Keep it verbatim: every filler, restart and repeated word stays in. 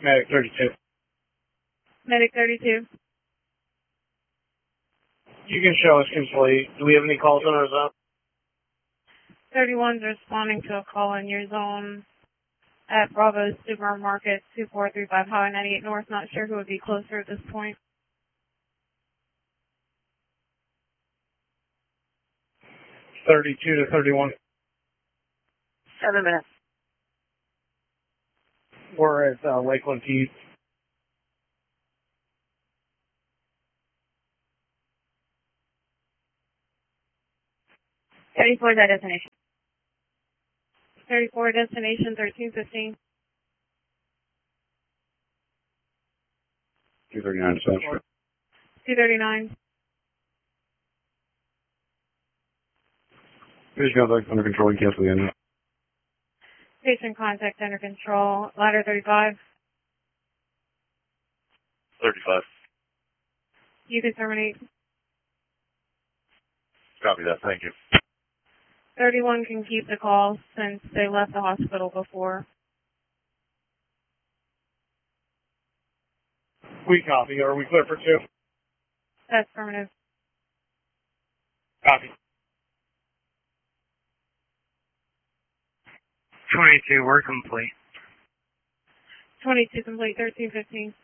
Medic thirty-two. Medic thirty-two. You can show us complete. Do we have any calls on our zone? thirty-one's responding to a call in your zone at Bravo's Supermarket, two four three five Highway ninety-eight North. Not sure who would be closer at this point. thirty-two to thirty-one. Seven minutes. We're at uh, Lakeland P. thirty-four is our destination. thirty-four, destination thirteen fifteen. two thirty-nine Central. two thirty-nine. Patient contact under control. You cancel the engine. Patient contact under control. Ladder thirty-five. thirty-five. You can terminate. Copy that. Thank you. thirty-one can keep the call since they left the hospital before. We copy. Are we clear for two? That's affirmative. Copy. twenty-two, we're complete. twenty-two complete, thirteen fifteen.